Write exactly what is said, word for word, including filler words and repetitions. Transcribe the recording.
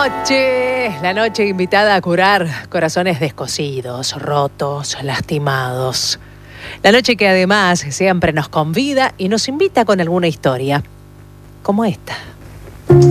noche, la noche invitada a curar corazones descosidos, rotos, lastimados. La noche que además siempre nos convida y nos invita con alguna historia, como esta.